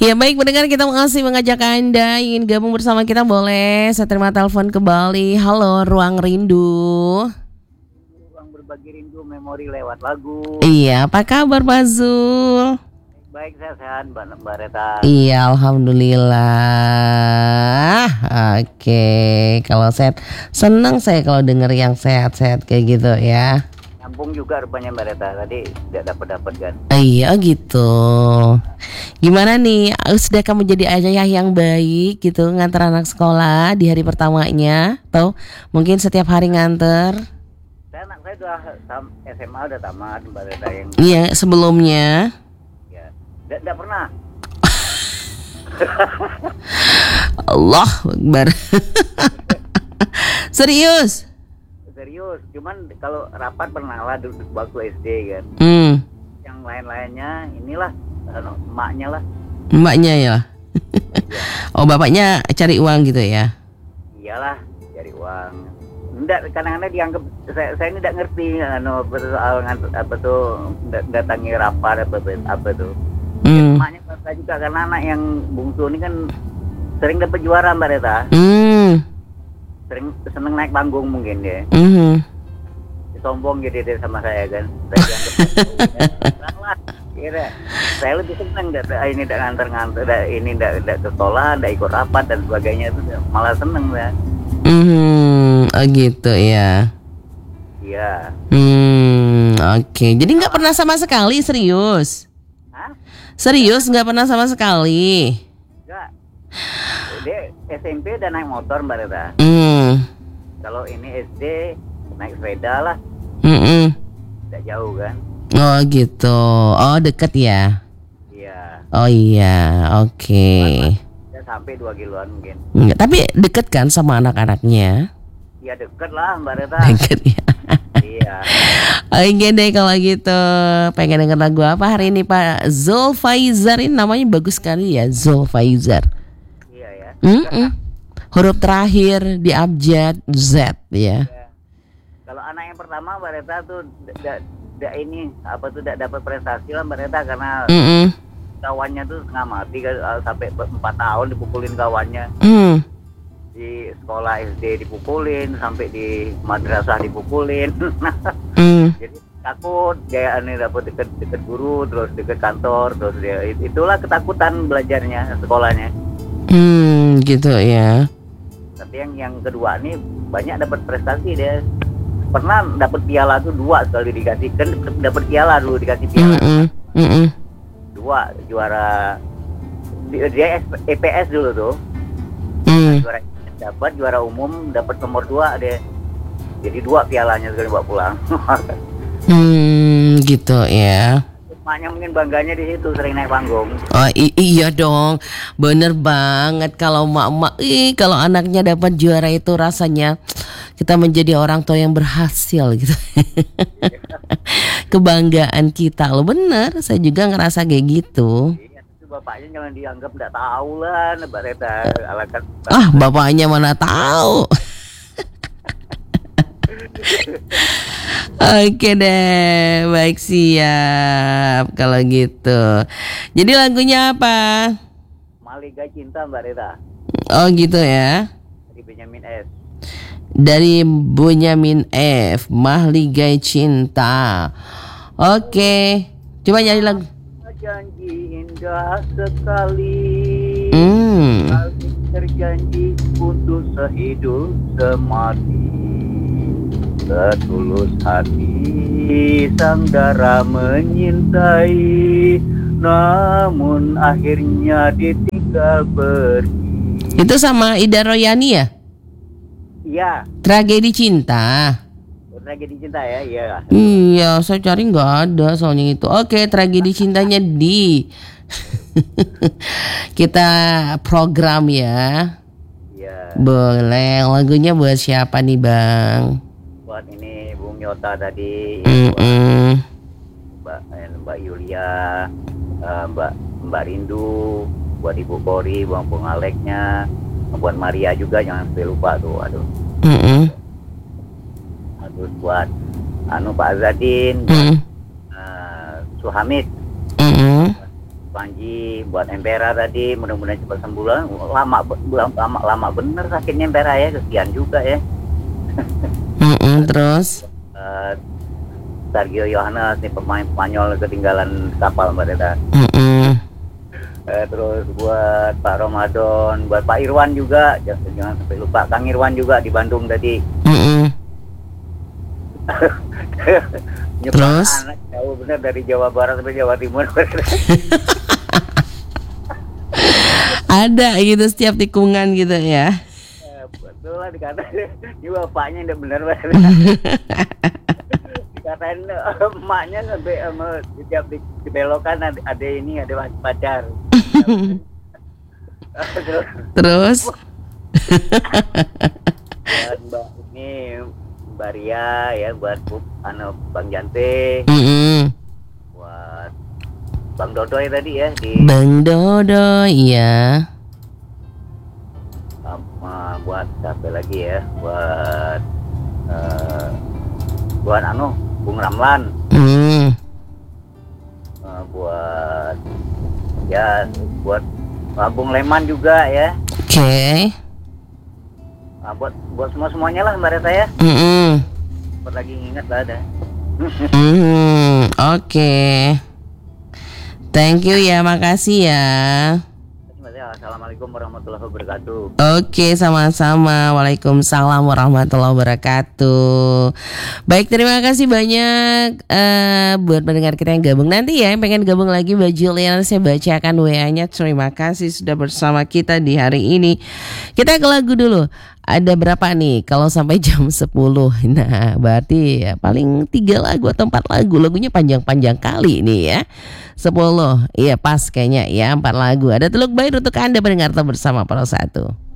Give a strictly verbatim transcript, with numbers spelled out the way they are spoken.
Ya baik, pendengar, kita masih mengajak Anda ingin gabung bersama kita, boleh. Saya terima telepon kembali. Halo, Ruang Rindu. Ruang berbagi rindu, memori lewat lagu. Iya, apa kabar Pak Zul? Baik, saya sehat Mbak, Mbak Reta. Iya, alhamdulillah. Oke, kalau sehat, senang saya kalau denger yang sehat-sehat kayak gitu ya. Nyambung juga rupanya Mbak Reta, tadi tidak dapat-dapat kan. Iya gitu. Gimana nih, sudah kamu jadi ayah yang baik gitu, nganter anak sekolah di hari pertamanya, atau mungkin setiap hari nganter? Saya anak saya sudah tam- S M A udah tamat Mbak Reta yang. Iya, sebelumnya. Ya, tidak pernah. Allah Akbar. Serius? Serius, cuman kalau rapat pernah lah duduk waktu S D kan. Hmm. Yang lain-lainnya inilah anu, emaknya lah. Mbaknya ya. Oh, bapaknya cari uang gitu ya? Iyalah, cari uang. Enggak, kadang-kadang dianggap saya, saya ini tidak ngerti anu apa tuh soal ngantar- apa tuh dat- datangi rapat apa apa tuh. Hmm. Emaknya bangga juga karena anak yang bungsu ini kan sering dapat juara Mbak Reta. Hmm. Sering seneng naik panggung mungkin dia. Hmm. Sombong gitu dia sama saya kan. Saya dianggap senang lah. Kira saya lebih senang dah dah ini dah nganter-nganter dah ini dah dah ke sekolah, dah ikut rapat dan sebagainya itu dah, malah seneng dah. Hmm. Oh gitu ya. Iya. Hmm. Oke. Jadi nggak pernah sama sekali, serius? Hah? Serius nggak pernah sama sekali? Enggak. Dia S M P udah naik motor Mbak Reta. Hmm. Kalau ini S D naik sepeda lah, Hmm. tidak jauh kan. Oh gitu. Oh deket ya. Iya. Oh iya. Oke. Ya sampai dua kiloan mungkin. Enggak, tapi deket kan sama anak-anaknya? Iya deket lah Mbak Reta. Deket ya. Iya. Oke deh kalau gitu. Pengen denger lagu apa hari ini Pak Zulfaizar? Ini namanya bagus sekali ya, Zulfaizar. Iya ya. Mm-mm. Huruf terakhir di abjad Z ya. Kalau anak yang pertama Mbak Reta tuh tidak ini apa tuh tidak dapat prestasi lah Mbak Reta karena Mm-mm. kawannya tuh setengah mati kan, sampai empat tahun dipukulin kawannya. Mm. Di sekolah S D dipukulin, sampai di madrasah dipukulin. Mm. Jadi takut dia ini dapat dekat dekat guru, terus dekat kantor, terus dia itulah ketakutan belajarnya sekolahnya. Hmm, gitu ya. Tapi yang yang kedua nih banyak dapat prestasi dia. Pernah dapat piala tuh dua sekali dikasih kan, dapat piala dulu dikasih piala. Mm-mm. Mm-mm. Dua juara dia E P S dulu tuh. Mm. Juara dapat juara umum, dapat nomor dua dia. Jadi dua pialanya sekali bawa pulang. Hmm, gitu ya. Emaknya mungkin bangganya di situ sering naik panggung. Oh i- iya dong, bener banget kalau mak-mak, ih kalau anaknya dapat juara itu rasanya kita menjadi orang tua yang berhasil gitu. Kebanggaan kita loh, bener. Saya juga ngerasa kayak gitu. Iya, itu bapaknya jangan dianggap tidak tahu lah, Mbak Reta. Alakan. Ah, bapaknya mana tahu. Oke deh, baik, siap kalau gitu. Jadi lagunya apa? Maliga Cinta Mbak Reta. Oh gitu ya. Dari Benyamin S. Dari Bunyamin F, Mahligai Cinta. Oke, coba nyanyi lagu. Janji indah sekali. Hmm. Kami terjanji untuk sehidup semati. Setulus hati sang dara menyintai, namun akhirnya ditinggal pergi. Itu sama Ida Royani ya? Iya, Tragedi Cinta. tragedi cinta ya, iya. Iya, saya cari nggak ada soalnya itu. Oke, Tragedi Cintanya di kita program ya. Iya. Boleh. Lagunya buat siapa nih Bang? Buat ini Bung Yota tadi, Mm-mm. Mbak Mbak Yulia, eh, Mbak Mbak Rindu, buat Ibu Kori, buat Bung Aleknya, buat Maria juga jangan sampai lupa tuh, aduh. Mm-mm. Terus buat anu Pak Azadin, Mm-mm. uh, Suhamid, Mm-mm. Panji, buat Empera tadi, mudah-mudahan cepat sembuh lah. Lama, lama, lama bener sakitnya Empera ya, kesian juga ya. Mm-mm, terus uh, Sergio Yohanes nih pemain Spanyol ketinggalan kapal Mbak Deta. Mm-mm. Uh, terus buat Pak Ramadan, buat Pak Irwan juga, jangan, jangan sampai lupa Kang Irwan juga di Bandung tadi. Mm-mm. Terus? Anak jauh bener dari Jawa Barat sampai Jawa Timur. Ada gitu setiap tikungan gitu ya. Ya, betul lah dikata, ini bapaknya tidak benar banget. Dikatain emaknya sampai sama setiap di, dibelokan ada, ada ini ada pacar. Terus? Buat Mbak ini Mbak Ria ya, buat anu Bang Jante, Mm-mm. buat Bang Dodoy tadi ya di Bang Dodo, iya. sama buat siapa lagi ya, buat uh, buat anu Bung Ramlan, Mm. uh, buat ya buat uh, Bung Leman juga ya. Oke. Okay. Nah, buat buat semua semuanya lah Mbak Reta ya. Mm-mm. Buat lagi ingat lah ada. Mm, oke. Okay. Thank you ya, makasih ya. Assalamualaikum warahmatullahi wabarakatuh. Oke, sama-sama. Waalaikumsalam warahmatullahi wabarakatuh. Baik, terima kasih banyak uh, buat pendengar kita yang gabung. Nanti ya yang pengen gabung lagi Mbak Juliana, saya bacakan W A-nya. Terima kasih sudah bersama kita di hari ini. Kita ke lagu dulu. Ada berapa nih kalau sampai jam sepuluh? Nah berarti ya paling tiga lagu atau empat lagu. Lagunya panjang-panjang kali nih ya. Sepuluh, iya pas kayaknya ya, empat lagu. Ada Teluk Bair untuk Anda pendengar bersama Pro satu.